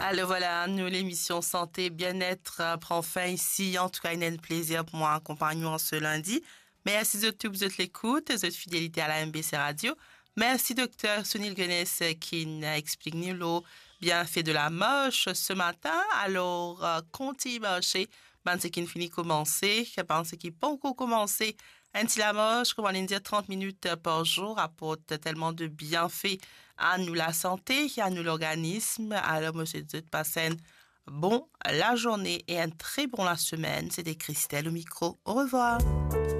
Alors voilà, nous, l'émission Santé, Bien-être prend fin ici. En tout cas, il est un plaisir pour moi d'accompagner en ce lundi. Merci de tout, de l'écoute, de votre fidélité à la MBC Radio. Merci, docteur Sunil Guenes, qui nous explique nous le bienfait de la marche ce matin. Alors, continuez marcher. Ben, c'est qui finit commencer. Je pense qu'il pas encore commencé. Ainsi, la marche, comment on dire, 30 minutes par jour apporte tellement de bienfaits à nous la santé, à nous l'organisme. Alors, monsieur Zut, passez bon la journée et un très bon la semaine. C'était Christelle au micro. Au revoir.